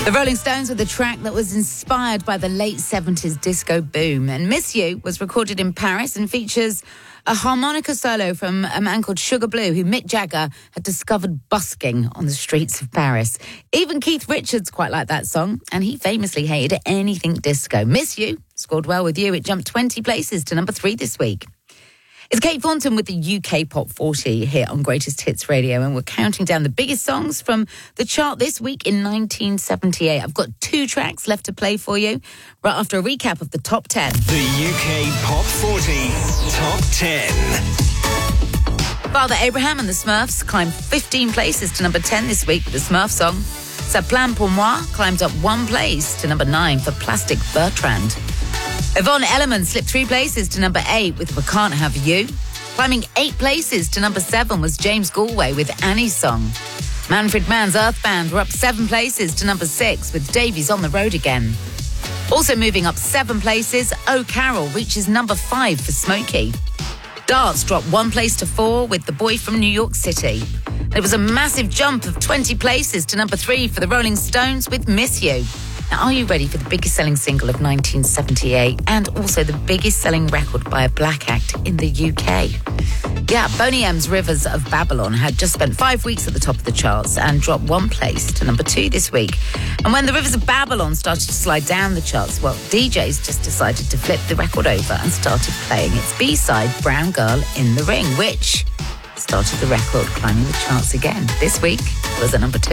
The Rolling Stones with a track that was inspired by the late 70s disco boom. And Miss You was recorded in Paris and features a harmonica solo from a man called Sugar Blue, who Mick Jagger had discovered busking on the streets of Paris. Even Keith Richards quite liked that song, and he famously hated anything disco. Miss You scored well with you. It jumped 20 places to number 3 this week. It's Kate Thornton with the UK Pop 40 here on Greatest Hits Radio, and we're counting down the biggest songs from the chart this week in 1978. I've got 2 tracks left to play for you, right after a recap of the top 10. The UK Pop 40 Top 10. Father Abraham and the Smurfs climbed 15 places to number 10 this week with the Smurf song. Ça Plane Pour Moi climbed up 1 place to number 9 for Plastic Bertrand. Yvonne Elliman slipped 3 places to number 8 with We Can't Have You. Climbing 8 places to number 7 was James Galway with Annie's Song. Manfred Mann's Earth Band were up 7 places to number 6 with Davies on the Road Again. Also moving up 7 places, Oh Carol reaches number 5 for Smokey. Darts dropped 1 place to 4 with The Boy from New York City. There was a massive jump of 20 places to number 3 for the Rolling Stones with Miss You. Now, are you ready for the biggest selling single of 1978 and also the biggest selling record by a black act in the UK? Yeah, Boney M's Rivers of Babylon had just spent 5 weeks at the top of the charts and dropped 1 place to number 2 this week. And when the Rivers of Babylon started to slide down the charts, well, DJs just decided to flip the record over and started playing its B-side, Brown Girl in the Ring, which started the record climbing the charts again. This week was at number 2.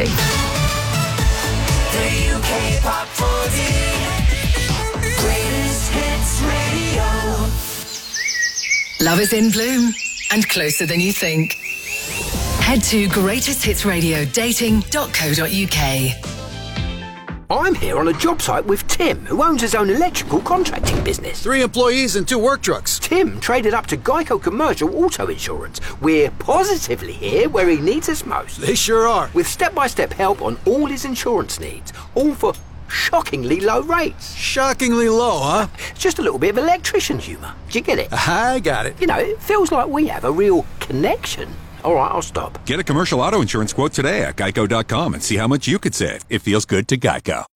The UK Pop 40 Greatest Hits Radio. Love is in bloom and closer than you think. Head to greatesthitsradiodating.co.uk. I'm here on a job site with Tim, who owns his own electrical contracting business. 3 employees and 2 work trucks. Tim traded up to Geico Commercial Auto Insurance. We're positively here where he needs us most. They sure are. With step-by-step help on all his insurance needs, all for shockingly low rates. Shockingly low, huh? Just a little bit of electrician humour. Do you get it? I got it. You know, it feels like we have a real connection. All right, I'll stop. Get a commercial auto insurance quote today at geico.com and see how much you could save. It feels good to Geico.